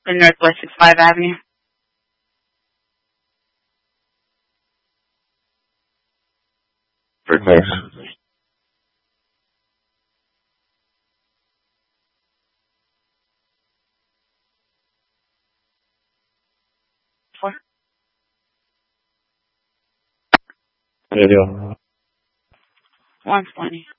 in Northwest 65 Avenue. Thanks. For Radio. 120.